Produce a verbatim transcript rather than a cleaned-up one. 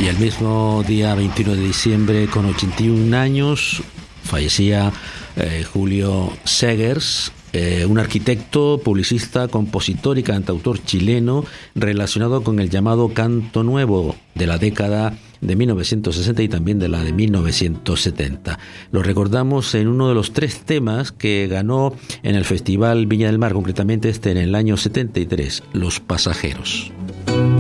Y el mismo día veintiuno de diciembre, con ochenta y un años, fallecía eh, Julio Segers, eh, un arquitecto, publicista, compositor y cantautor chileno relacionado con el llamado canto nuevo de la década de mil novecientos sesenta y también de la de mil novecientos setenta. Lo recordamos en uno de los tres temas que ganó en el Festival Viña del Mar, concretamente este en el año setenta y tres, Los Pasajeros.